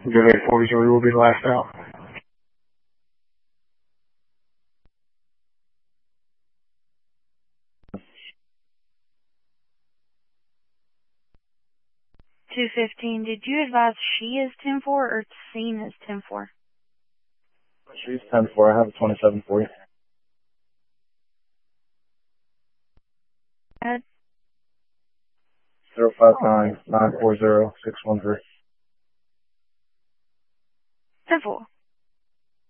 Good 843 will be the last out. Did you advise she is 10-4 or scene is 10-4? She's 10-4. I have a 27 for you. Add 059-940-613. 10-4.